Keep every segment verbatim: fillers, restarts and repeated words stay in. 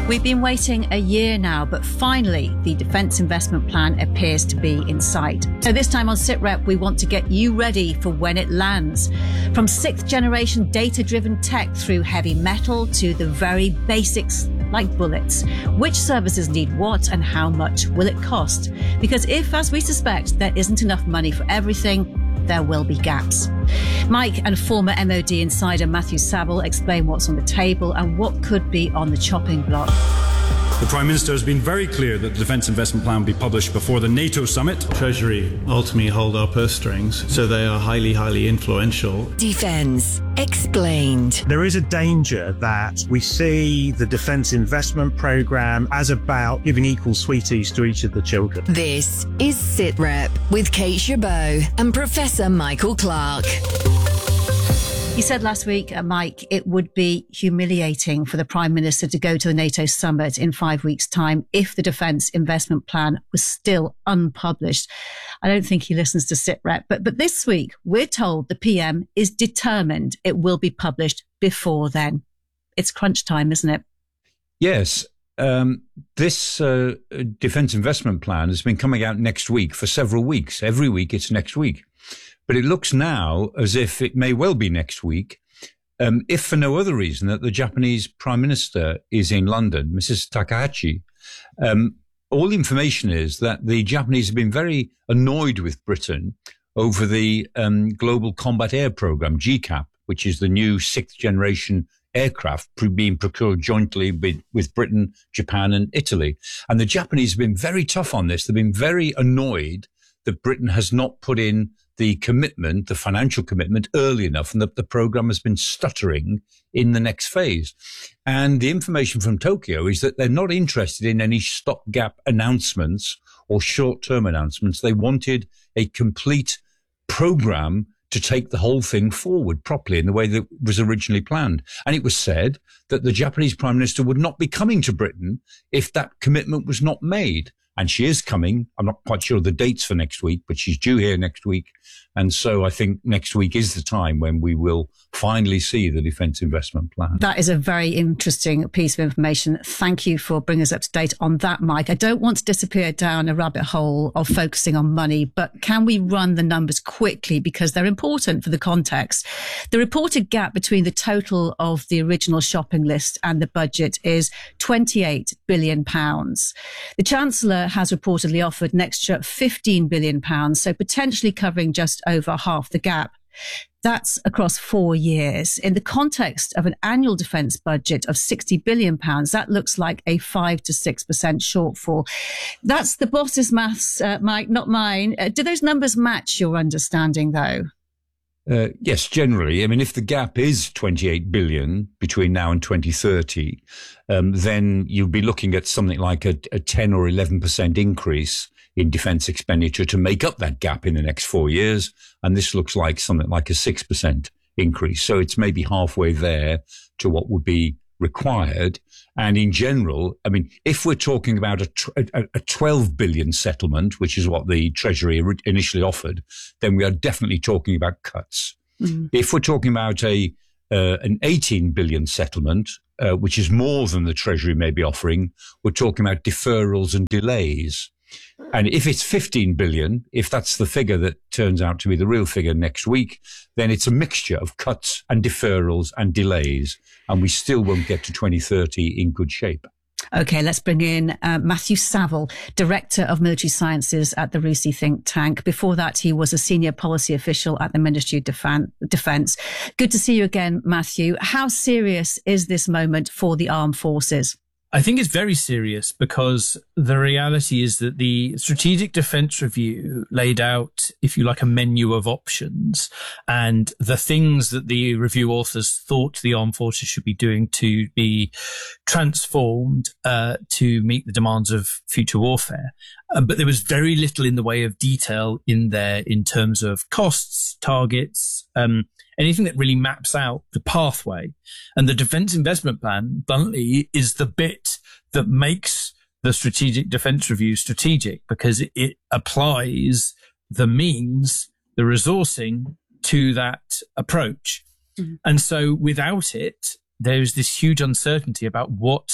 We've been waiting a year now, but finally the Defence Investment Plan appears to be in sight. So this time on SITREP, we want to get you ready for when it lands. From sixth generation data-driven tech through heavy metal to the very basics like bullets. Which services need what and how much will it cost? Because if, as we suspect, there isn't enough money for everything, there will be gaps. Mike and former M O D insider Matthew Saville explain what's on the table and what could be on the chopping block. The Prime Minister has been very clear that the Defence Investment Plan will be published before the NATO summit. Treasury ultimately hold our purse strings, so they are highly, highly influential. Defence Explained. There is a danger that we see the Defence Investment Programme as about giving equal sweeties to each of the children. This is SITREP with Kate Chabot and Professor Michael Clark. He said last week, uh, Mike, it would be humiliating for the Prime Minister to go to the NATO summit in five weeks' time if the Defence Investment Plan was still unpublished. I don't think he listens to SITREP, but, but this week we're told the P M is determined it will be published before then. It's crunch time, isn't it? Yes. Um, this uh, Defence Investment Plan has been coming out next week for several weeks. Every week it's next week. But it looks now as if it may well be next week, um, if for no other reason that the Japanese Prime Minister is in London, Missus Takahashi. Um, all the information is that the Japanese have been very annoyed with Britain over the um, Global Combat Air Programme, G CAP, which is the new sixth generation aircraft being procured jointly with, with Britain, Japan and Italy. And the Japanese have been very tough on this. They've been very annoyed that Britain has not put in the commitment, the financial commitment early enough, and that the program has been stuttering in the next phase. And the information from Tokyo is that they're not interested in any stopgap announcements or short-term announcements. They wanted a complete program to take the whole thing forward properly in the way that was originally planned. And it was said that the Japanese Prime Minister would not be coming to Britain if that commitment was not made. And she is coming. I'm not quite sure of the dates for next week, but she's due here next week. And so I think next week is the time when we will finally see the Defence Investment Plan. That is a very interesting piece of information. Thank you for bringing us up to date on that, Mike. I don't want to disappear down a rabbit hole of focusing on money, but can we run the numbers quickly because they're important for the context? The reported gap between the total of the original shopping list and the budget is twenty-eight billion pounds. The Chancellor has reportedly offered an extra fifteen billion pounds, so potentially covering just over half the gap. That's across four years. In the context of an annual defence budget of sixty billion pounds, that looks like a five to six percent shortfall. That's the boss's maths, uh, Mike, not mine. Uh, do those numbers match your understanding, though? Uh, yes, generally. I mean, if the gap is twenty-eight billion between now and twenty thirty, um, then you'll be looking at something like a, a ten or eleven percent increase in defence expenditure to make up that gap in the next four years. And this looks like something like a six percent increase. So it's maybe halfway there to what would be required. And in general, I mean, if we're talking about a, a, a twelve billion settlement, which is what the Treasury initially offered, then we are definitely talking about cuts. Mm. If we're talking about a uh, an eighteen billion settlement, uh, which is more than the Treasury may be offering, we're talking about deferrals and delays. And if it's fifteen billion, if that's the figure that turns out to be the real figure next week, then it's a mixture of cuts and deferrals and delays. And we still won't get to twenty thirty in good shape. OK, let's bring in uh, Matthew Saville, Director of Military Sciences at the RUSI think tank. Before that, he was a senior policy official at the Ministry of Defan- Defence. Good to see you again, Matthew. How serious is this moment for the armed forces? I think it's very serious because the reality is that the Strategic Defence Review laid out, if you like, a menu of options, and the things that the review authors thought the armed forces should be doing to be transformed uh, to meet the demands of future warfare. Um, but there was very little in the way of detail in there in terms of costs, targets, um, anything that really maps out the pathway. And the Defence Investment Plan, bluntly, is the bit that makes the Strategic Defence Review strategic, because it, it applies the means, the resourcing to that approach. Mm-hmm. And so without it, there's this huge uncertainty about what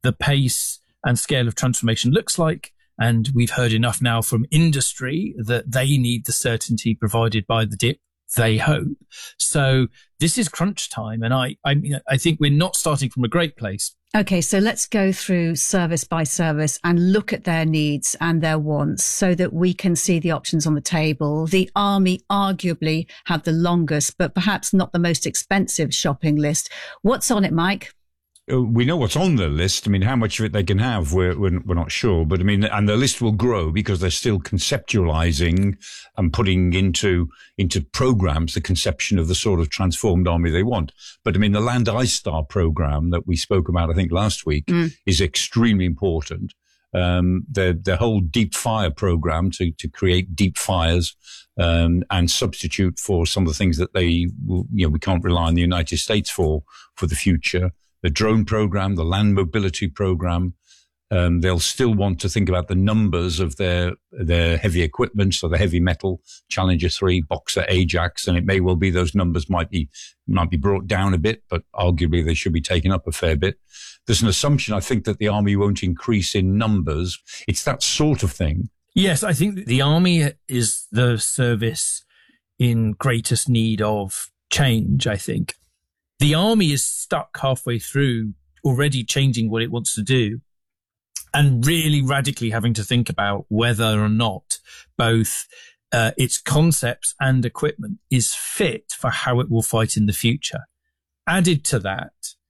the pace and scale of transformation looks like. And we've heard enough now from industry that they need the certainty provided by the D I P, they hope. So this is crunch time. And I, I, I think we're not starting from a great place. Okay, so let's go through service by service and look at their needs and their wants so that we can see the options on the table. The Army arguably have the longest, but perhaps not the most expensive shopping list. What's on it, Mike? We know what's on the list. I mean, how much of it they can have, we're, we're, we're not sure. But I mean, and the list will grow because they're still conceptualizing and putting into, into programs the conception of the sort of transformed army they want. But I mean, the Land I-Star program that we spoke about, I think last week, mm. is extremely important. Um, the, the whole deep fire program to, to create deep fires, um, and substitute for some of the things that they, will, you know, we can't rely on the United States for, for the future. The drone program, the land mobility program, um, they'll still want to think about the numbers of their their heavy equipment, so the heavy metal, Challenger three, Boxer, Ajax, and it may well be those numbers might be might be brought down a bit, but arguably they should be taken up a fair bit. There's an assumption, I think, that the Army won't increase in numbers. It's that sort of thing. Yes, I think the Army is the service in greatest need of change, I think. The Army is stuck halfway through already changing what it wants to do and really radically having to think about whether or not both uh, its concepts and equipment is fit for how it will fight in the future. Added to that,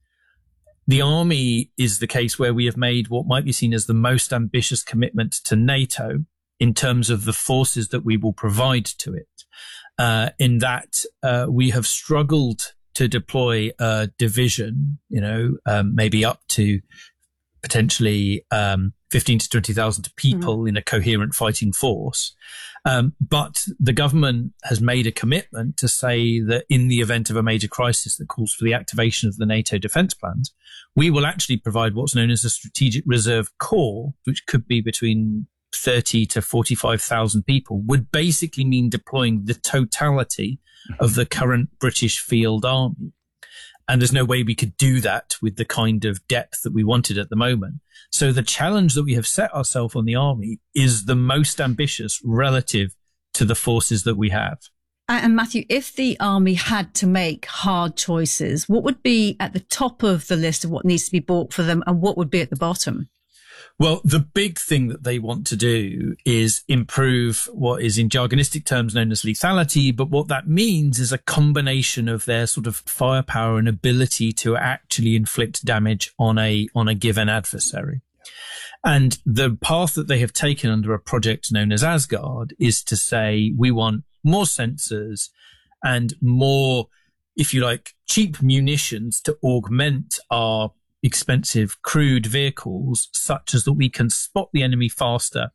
the Army is the case where we have made what might be seen as the most ambitious commitment to NATO in terms of the forces that we will provide to it, uh, in that uh, we have struggled to deploy a division, you know, um, maybe up to potentially um, fifteen to twenty thousand people mm-hmm. in a coherent fighting force. Um, but the government has made a commitment to say that in the event of a major crisis that calls for the activation of the NATO defence plans, we will actually provide what's known as a strategic reserve corps, which could be between thirty to forty-five thousand people, would basically mean deploying the totality of the current British field army. And there's no way we could do that with the kind of depth that we wanted at the moment. So the challenge that we have set ourselves on the Army is the most ambitious relative to the forces that we have. And Matthew, if the Army had to make hard choices, what would be at the top of the list of what needs to be bought for them and what would be at the bottom? Well, the big thing that they want to do is improve what is in jargonistic terms known as lethality. But what that means is a combination of their sort of firepower and ability to actually inflict damage on a, on a given adversary. And the path that they have taken under a project known as Asgard is to say, we want more sensors and more, if you like, cheap munitions to augment our expensive crewed vehicles, such as that we can spot the enemy faster,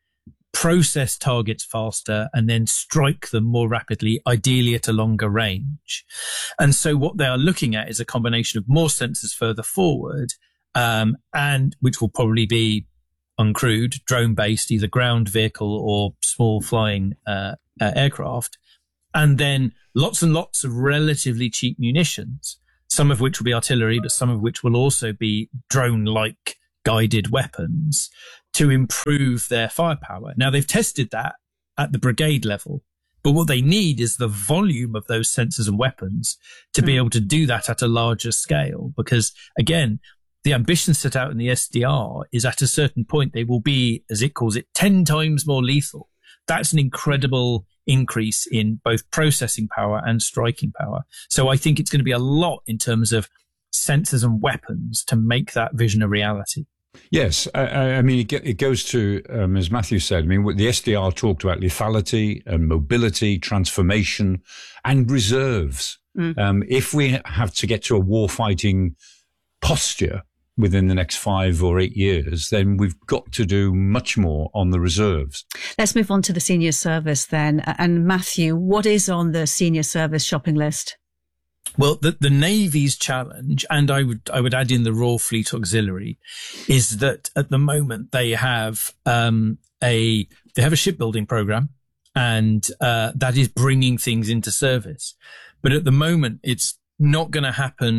process targets faster, and then strike them more rapidly, ideally at a longer range. And so what they are looking at is a combination of more sensors further forward, um, and which will probably be uncrewed, drone-based, either ground vehicle or small flying uh, uh, aircraft, and then lots and lots of relatively cheap munitions, some of which will be artillery, but some of which will also be drone-like guided weapons to improve their firepower. Now, they've tested that at the brigade level, but what they need is the volume of those sensors and weapons to mm. be able to do that at a larger scale. Because, again, the ambition set out in the S D R is at a certain point they will be, as it calls it, ten times more lethal. That's an incredible increase in both processing power and striking power. So I think it's going to be a lot in terms of sensors and weapons to make that vision a reality. Yes, I, I mean, it, it goes to, um, as Matthew said, I mean, the S D R talked about lethality and mobility, transformation, and reserves. Mm. Um, if we have to get to a war-fighting posture within the next five or eight years, then we've got to do much more on the reserves. Let's move on to the senior service then. And Matthew, what is on the senior service shopping list? Well, the, the Navy's challenge, and I would I would add in the Royal Fleet Auxiliary, is that at the moment they have um, a they have a shipbuilding program, and uh, that is bringing things into service. But at the moment, it's not going to happen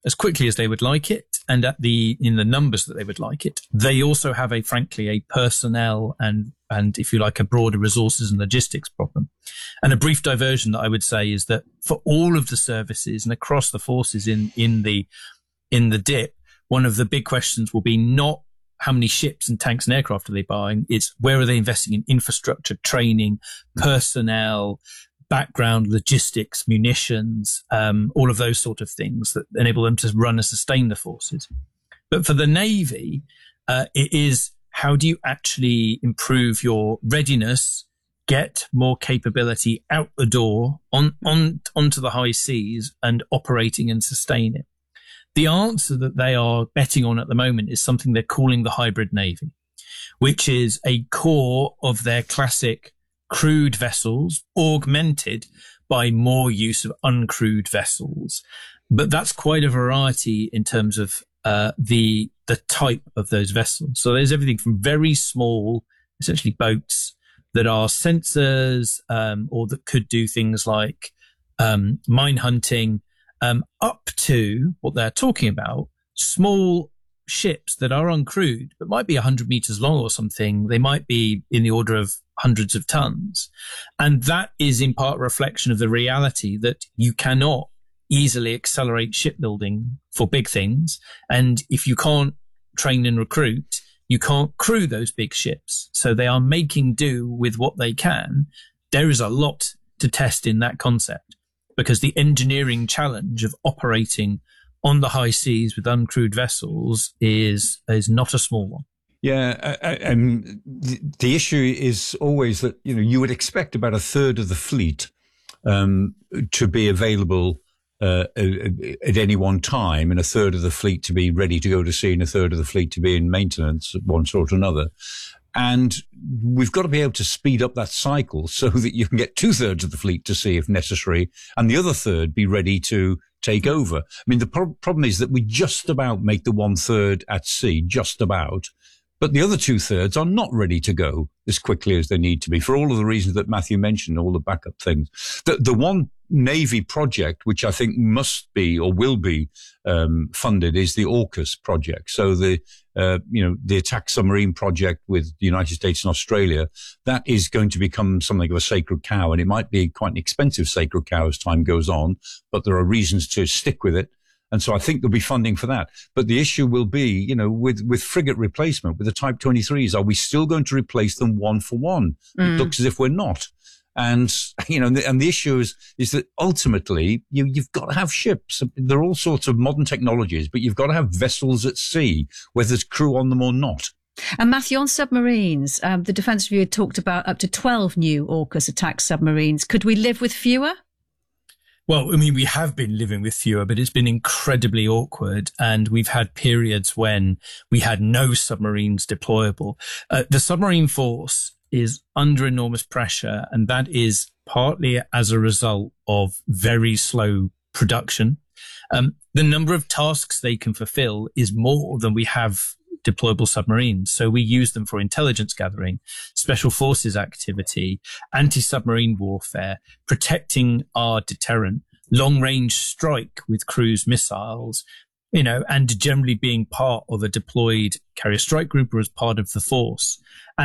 as quickly as they would like it and at the in the numbers that they would like it. They also have a frankly a personnel and and if you like a broader resources and logistics problem. And a brief diversion that I would say is that for all of the services and across the forces in in the in the D I P, one of the big questions will be not how many ships and tanks and aircraft are they buying? It's where are they investing in infrastructure, training, personnel, background, logistics, munitions, um, all of those sort of things that enable them to run and sustain the forces. But for the Navy, uh, it is how do you actually improve your readiness, get more capability out the door on, on onto the high seas and operating and sustain it. The answer that they are betting on at the moment is something they're calling the hybrid Navy, which is a core of their classic crewed vessels augmented by more use of uncrewed vessels. But that's quite a variety in terms of uh, the the type of those vessels. So there's everything from very small, essentially boats that are sensors um, or that could do things like um, mine hunting, Um, up to what they're talking about, small ships that are uncrewed, but might be one hundred meters long or something. They might be in the order of hundreds of tons. And that is in part a reflection of the reality that you cannot easily accelerate shipbuilding for big things. And if you can't train and recruit, you can't crew those big ships. So they are making do with what they can. There is a lot to test in that concept, because the engineering challenge of operating on the high seas with uncrewed vessels is is not a small one. Yeah, and the, the issue is always that, you know, you would expect about a third of the fleet um, to be available uh, at any one time, and a third of the fleet to be ready to go to sea, and a third of the fleet to be in maintenance of one sort or another. And we've got to be able to speed up that cycle so that you can get two thirds of the fleet to sea if necessary, and the other third be ready to take over. I mean, the pro- problem is that we just about make the one third at sea, just about, but the other two thirds are not ready to go as quickly as they need to be for all of the reasons that Matthew mentioned, all the backup things. The, the one Navy project, which I think must be or will be um, funded, is the AUKUS project. So the, uh, you know, the attack submarine project with the United States and Australia, that is going to become something of a sacred cow, and it might be quite an expensive sacred cow as time goes on, but there are reasons to stick with it. And so I think there'll be funding for that. But the issue will be, you know, with, with frigate replacement, with the Type twenty-threes, are we still going to replace them one for one? Mm. It looks as if we're not. And, you know, and the issue is, is that ultimately you, you've got to have ships. There are all sorts of modern technologies, but you've got to have vessels at sea, whether there's crew on them or not. And Matthew, on submarines, um, the Defence Review talked about up to twelve new AUKUS attack submarines. Could we live with fewer? Well, I mean, we have been living with fewer, but it's been incredibly awkward. And we've had periods when we had no submarines deployable. Uh, the submarine force is under enormous pressure, and that is partly as a result of very slow production. Um, the number of tasks they can fulfill is more than we have deployable submarines. So we use them for intelligence gathering, special forces activity, anti-submarine warfare, protecting our deterrent, long-range strike with cruise missiles, you know, and generally being part of a deployed carrier strike group or as part of the force.